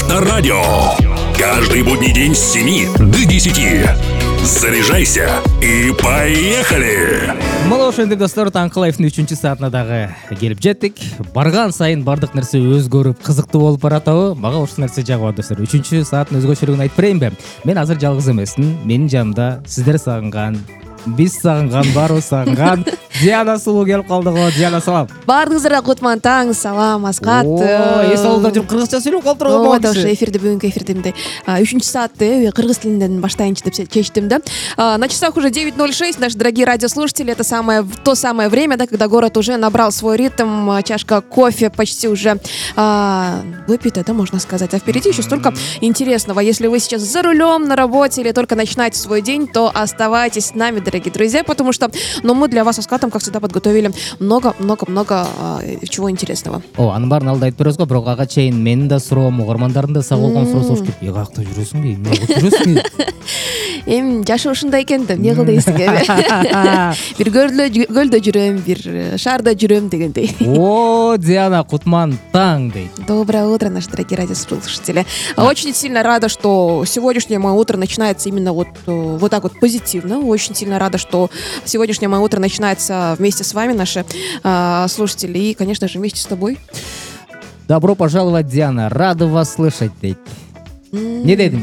Авторадио. Каждый будний день с 7 до 10. Заряжайся и поехали! Мына ошондой достор, Таңкы Лайфтын 3 саатына дагы келип жеттик. Барган сайын бардык нерсе өзгөрүп, кызыктуу болуп баратабы? Мага ушул нерсе жагат достор. 3 сааттын өзгөчөлүгүн айтып берейинби? Мен азыр жалгыз эмесмин. Менин жанымда сиздер сагынган, биз сагынган, баарыбыз сагынган Диана Сулуу келип калды го. Диана, салам. Баарыңыздарга кутман таң, салам, Аскат. Эс алда жүрүп кыргызча сүйлөп калтырган болот. Ошо эфирде бүгүнкү эфирде мындай 3 саатты кыргыз тилинен баштайынчы деп чечтим да. На часах уже 9:06, наши дорогие радиослушатели, это то самое время, да, когда город уже набрал свой ритм, чашка кофе почти уже выпита, да, можно сказать. А впереди еще столько интересного. Если вы сейчас за рулем, на работе или только начинаете свой день, то оставайтесь с нами, дорогие друзья, потому что мы для вас с Аскатом, как всегда, подготовили много-много-много чего интересного. Анын баарын алда айтып беребиз го, бирок ага чейин менин да суроом, угармандардын да сак болгон суроо сорушуп келип, каякта жүрөсүң, эмне кылып жүрөсүң? Эми жашы ушундай экен да, эмне кыл дейсиң эми? Бир көлдө жүрөм, бир шаарда жүрөм дегендей. О, Диана, кутман таң дейт. Доброе утро, наши дорогие радиослушатели. Очень сильно рада, что сегодняшнее мое утро начинается именно вот так вот позитивно. Очень сильно рада, что сегодняшнее мое утро начинается вместе с вами, наши слушатели, и, конечно же, вместе с тобой. Добро пожаловать, Диана. Рада вас слышать дейт. Не дедиң?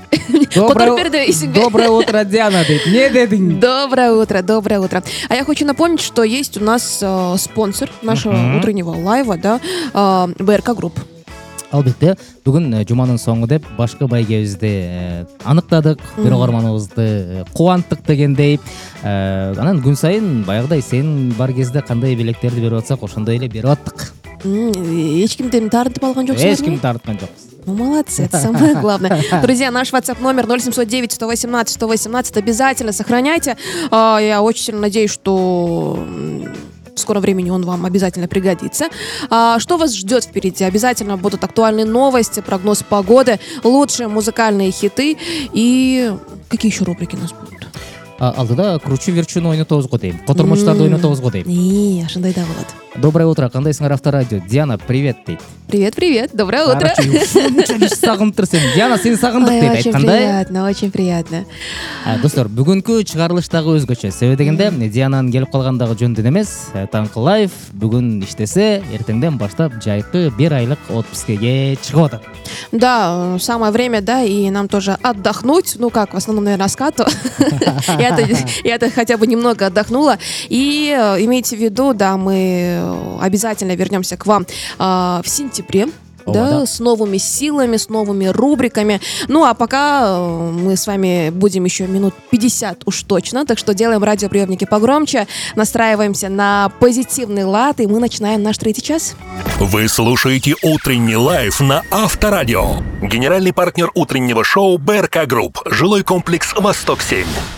Доброе утро, Диана дейт. Не дедиң? Доброе утро. А я хочу напомнить, что есть у нас спонсор нашего утреннего лайва, да, БРК Групп. Албетте, бүгүн жуманын соңу деп башкы байгебизди аныктадык, бир угарманыбызды кубанттык дегендей. Анан күн сайын баягыдай сен бар кезде кандай белектерди берип атсак, ошондой эле берип аттык. Эч кимден тартып алган жоксуңар? Эч кимди тарткан жокпуз. Молодцы, это самое главное. Друзья, наш WhatsApp номер 0709-118-118 обязательно сохраняйте. Я очень сильно надеюсь, что в скором времени он вам обязательно пригодится. Что вас ждет впереди? Обязательно будут актуальные новости, прогноз погоды, лучшие музыкальные хиты и какие еще рубрики у нас будут? Алдыда кручу верчуну ойнотобуз го дейм. Котормочтарды ойнотобуз го дейм. Ошондой да болот. Доброе утро, кандайсыңар Авторадио? Диана, привет дейт. Привет, доброе утро. Ушунчалык сагынып сен. Диана, сени сагындык дейт айткандай. Очень приятно. Достор, бүгүнкү чыгарылыш дагы өзгөчө. Себеби дегенде, Диананын келип калгандыгы жөндөн эмес. Таңкы Лайф бүгүн иштесе, эртеңден баштап жайкы 1 айлык отпускеге чыгып атат. Да, самое время, да, и нам тоже отдохнуть. Ну как, в основном, наверное, Аскату. Я-то хотя бы немного отдохнула. И имейте в виду, да, мы обязательно вернемся к вам в сентябре. Да, с новыми силами, с новыми рубриками. Ну, а пока мы с вами будем еще минут 50 уж точно. Так что делаем радиоприемники погромче, настраиваемся на позитивный лад, и мы начинаем наш 3-й час. Вы слушаете утренний лайф на Авторадио. Генеральный партнер утреннего шоу БРК Групп. Жилой комплекс «Восток-7».